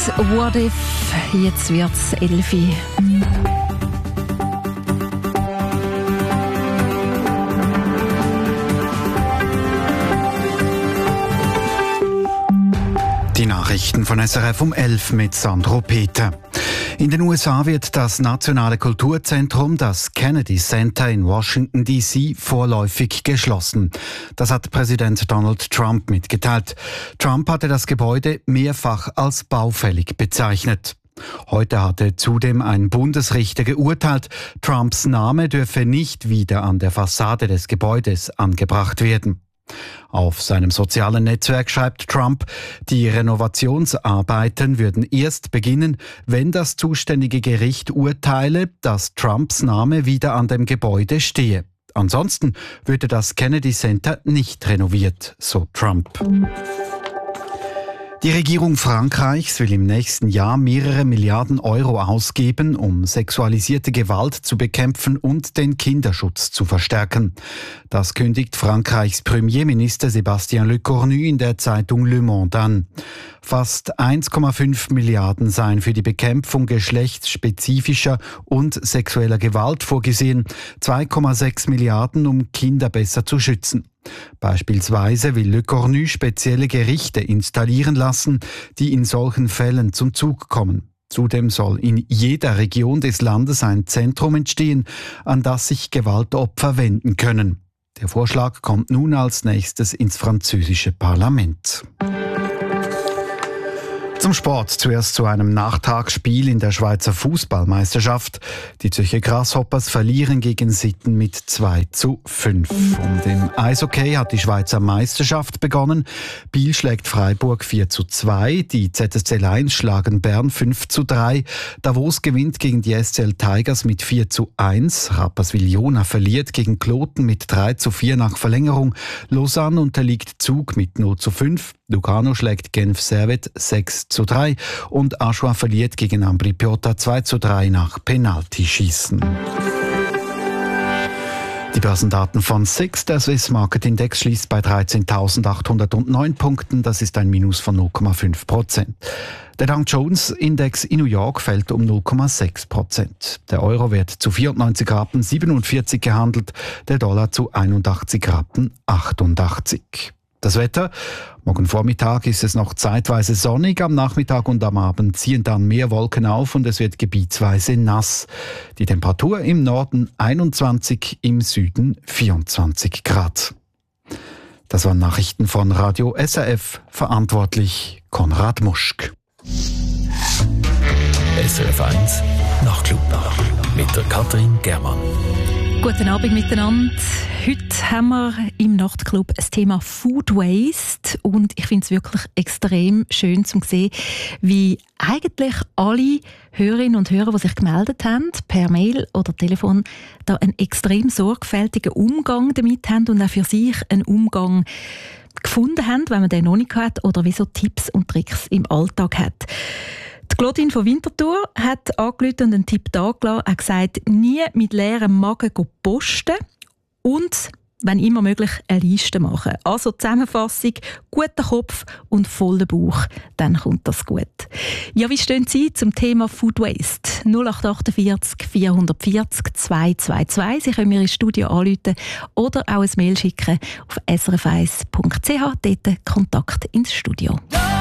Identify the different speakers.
Speaker 1: What If. Jetzt wird's 11 Uhr.
Speaker 2: Die Nachrichten von SRF um 11 mit Sandro Peter. In den USA wird das nationale Kulturzentrum, das Kennedy Center in Washington D.C., vorläufig geschlossen. Das hat Präsident Donald Trump mitgeteilt. Trump hatte das Gebäude mehrfach als baufällig bezeichnet. Heute hatte zudem ein Bundesrichter geurteilt, Trumps Name dürfe nicht wieder an der Fassade des Gebäudes angebracht werden. Auf seinem sozialen Netzwerk schreibt Trump, die Renovationsarbeiten würden erst beginnen, wenn das zuständige Gericht urteile, dass Trumps Name wieder an dem Gebäude stehe. Ansonsten würde das Kennedy Center nicht renoviert, so Trump. Die Regierung Frankreichs will im nächsten Jahr mehrere Milliarden Euro ausgeben, um sexualisierte Gewalt zu bekämpfen und den Kinderschutz zu verstärken. Das kündigt Frankreichs Premierminister Sébastien Lecornu in der Zeitung Le Monde an. Fast 1,5 Milliarden seien für die Bekämpfung geschlechtsspezifischer und sexueller Gewalt vorgesehen, 2,6 Milliarden, um Kinder besser zu schützen. Beispielsweise will Lecornu spezielle Gerichte installieren lassen, die in solchen Fällen zum Zug kommen. Zudem soll in jeder Region des Landes ein Zentrum entstehen, an das sich Gewaltopfer wenden können. Der Vorschlag kommt nun als nächstes ins französische Parlament. Zum Sport. Zuerst zu einem Nachtagsspiel in der Schweizer Fußballmeisterschaft. Die Zürcher Grasshoppers verlieren gegen Sitten mit 2:5. Und im Eishockey hat die Schweizer Meisterschaft begonnen. Biel schlägt Freiburg 4:2. Die ZSC Lions schlagen Bern 5:3. Davos gewinnt gegen die SCL Tigers mit 4:1. Rapperswil-Jona verliert gegen Kloten mit 3:4 nach Verlängerung. Lausanne unterliegt Zug mit 0:5. Lugano schlägt Genf Servette 6:3 und Aschua verliert gegen Ambri Piotta 2:3 nach Penaltyschießen. Die Börsendaten von SIX, der Swiss Market Index, schließt bei 13.809 Punkten. Das ist ein Minus von 0,5%. Der Dow Jones Index in New York fällt um 0,6%. Der Euro wird zu 94,47 Rappen gehandelt, der Dollar zu 81,88 Rappen. Das Wetter: Morgen Vormittag ist es noch zeitweise sonnig, am Nachmittag und am Abend ziehen dann mehr Wolken auf und es wird gebietsweise nass. Die Temperatur im Norden 21, im Süden 24 Grad. Das waren Nachrichten von Radio SRF, verantwortlich Konrad Muschk.
Speaker 3: SRF 1 Nachtclub mit der Katrin Germann.
Speaker 1: Guten Abend miteinander. Heute haben wir im Nachtclub das Thema Food Waste und ich finde es wirklich extrem schön zu sehen, wie eigentlich alle Hörerinnen und Hörer, die sich gemeldet haben, per Mail oder Telefon, da einen extrem sorgfältigen Umgang damit haben und auch für sich einen Umgang gefunden haben, wenn man den noch nicht hat oder wie so Tipps und Tricks im Alltag hat. Die Claudine von Winterthur hat angerufen und einen Tipp dagelassen. Er hat gesagt, nie mit leerem Magen posten und, wenn immer möglich, eine Liste machen. Also Zusammenfassung, guter Kopf und voller Bauch, dann kommt das gut. Ja, wie stehen Sie zum Thema Food Waste? 0848 440 222. Sie können mir ins Studio anrufen oder auch ein Mail schicken auf srf1.ch, dort Kontakt ins Studio.